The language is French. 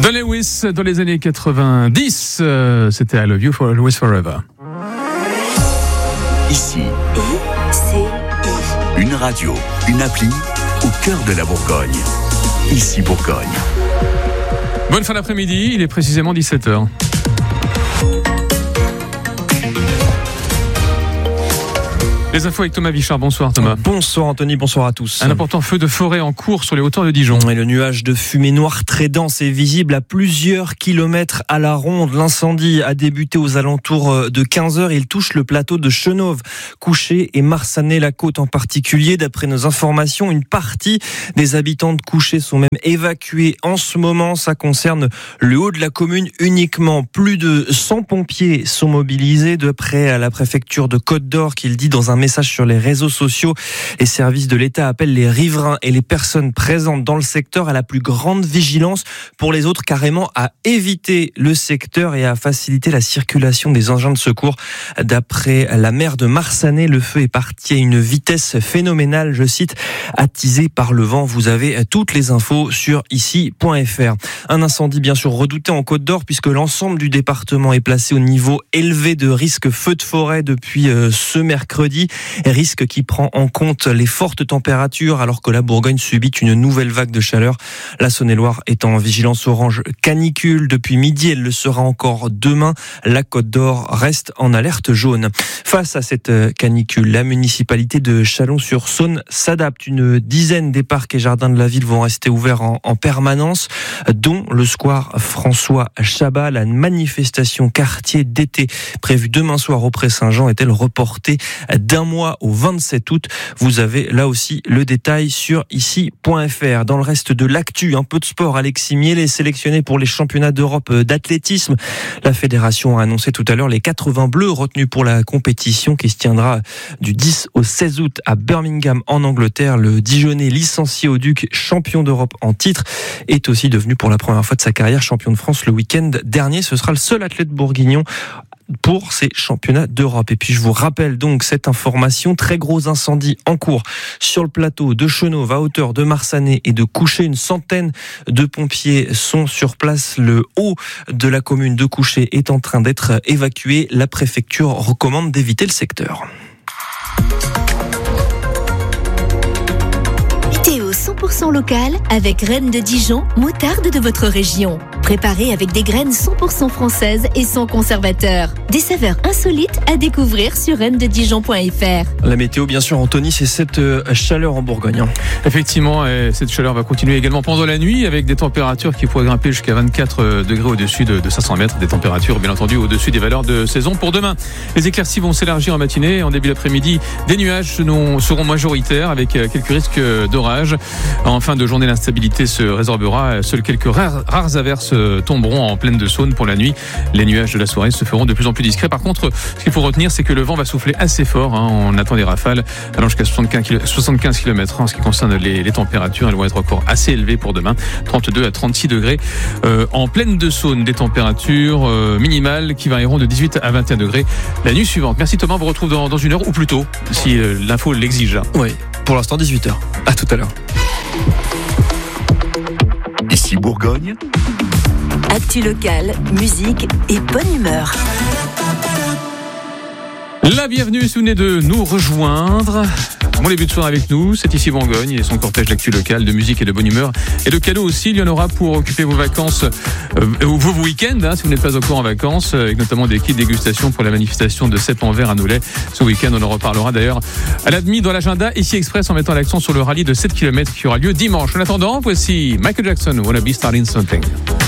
Don Lewis, dans les années 90, c'était I Love You for Always Forever. Ici, une radio, une appli au cœur de la Bourgogne. Ici Bourgogne. Bonne fin d'après-midi, il est précisément 17h. Les infos avec Thomas Vichard. Bonsoir Thomas. Bonsoir Anthony, bonsoir à tous. Un important feu de forêt en cours sur les hauteurs de Dijon. Et le nuage de fumée noire très dense est visible à plusieurs kilomètres à la ronde. L'incendie a débuté aux alentours de 15h. Il touche le plateau de Chenôve, Couché et Marsanais-la-Côte en particulier. D'après nos informations, une partie des habitants de Couché sont même évacués en ce moment. Ça concerne le haut de la commune uniquement. Plus de 100 pompiers sont mobilisés d'après la préfecture de Côte-d'Or qu'il dit dans un message sur les réseaux sociaux. Les services de l'État appellent les riverains et les personnes présentes dans le secteur à la plus grande vigilance. Pour les autres, carrément à éviter le secteur et à faciliter la circulation des engins de secours. D'après la maire de Marsanais, le feu est parti à une vitesse phénoménale, je cite, attisé par le vent. Vous avez toutes les infos sur ici.fr. Un incendie bien sûr redouté en Côte d'Or puisque l'ensemble du département est placé au niveau élevé de risque feu de forêt depuis ce mercredi. Risque qui prend en compte les fortes températures alors que la Bourgogne subit une nouvelle vague de chaleur. La Saône-et-Loire est en vigilance orange canicule depuis midi. Elle le sera encore demain. La Côte d'Or reste en alerte jaune. Face à cette canicule, la municipalité de Chalon-sur-Saône s'adapte. Une dizaine des parcs et jardins de la ville vont rester ouverts en permanence, dont le square François Chabat. La manifestation quartier d'été prévue demain soir au Pré-Saint-Jean est-elle reportée d'un mois au 27 août. Vous avez là aussi le détail sur ici.fr. Dans le reste de l'actu, un peu de sport. Alexis Miel est sélectionné pour les championnats d'Europe d'athlétisme. La fédération a annoncé tout à l'heure les 80 bleus retenus pour la compétition qui se tiendra du 10 au 16 août à Birmingham en Angleterre. Le Dijonnais licencié au Duc, champion d'Europe en titre, est aussi devenu pour la première fois de sa carrière champion de France le week-end dernier. Ce sera le seul athlète bourguignon pour ces championnats d'Europe. Et puis je vous rappelle donc cette information, très gros incendie en cours sur le plateau de Chenôve à hauteur de Marsanais et de Couché. Une centaine de pompiers sont sur place. Le haut de la commune de Couché est en train d'être évacué. La préfecture recommande d'éviter le secteur. Météo 100% local avec Reine de Dijon, moutarde de votre région. Préparée avec des graines 100% françaises et sans conservateur. Des saveurs insolites à découvrir sur rennesdedijon.fr. La météo, bien sûr, Anthony, c'est cette chaleur en Bourgogne. Effectivement, cette chaleur va continuer également pendant la nuit avec des températures qui pourraient grimper jusqu'à 24 degrés au-dessus de 500 mètres. Des températures, bien entendu, au-dessus des valeurs de saison pour demain. Les éclaircies vont s'élargir en matinée. En début d'après-midi, des nuages seront majoritaires avec quelques risques d'orage. En fin de journée, l'instabilité se résorbera. Seules quelques rares averses tomberont en pleine de Saône pour la nuit. Les nuages de la soirée se feront de plus en plus discrets. Par contre, ce qu'il faut retenir, c'est que le vent va souffler assez fort. On attend des rafales allant jusqu'à 75 km en ce qui concerne les températures. Elles vont être encore assez élevées pour demain. 32 à 36 degrés en pleine de Saône. Des températures minimales qui varieront de 18 à 21 degrés la nuit suivante. Merci Thomas, on vous retrouve dans une heure ou plus tôt, si l'info l'exige. Oui, pour l'instant 18h. À tout à l'heure. Ici Bourgogne. Actu locale, musique et bonne humeur. La bienvenue si vous venez de nous rejoindre. Bon début de soirée avec nous, c'est ici Bourgogne et son cortège d'actu locale, de musique et de bonne humeur. Et de cadeaux aussi, il y en aura pour occuper vos vacances, vos week-ends, si vous n'êtes pas encore en vacances, avec notamment des kits dégustation pour la manifestation de Cèpes en verre à Nolay. Ce week-end, on en reparlera d'ailleurs à la demi dans l'agenda ici Express en mettant l'accent sur le rallye de 7 km qui aura lieu dimanche. En attendant, voici Michael Jackson, Wanna Be Starting Something.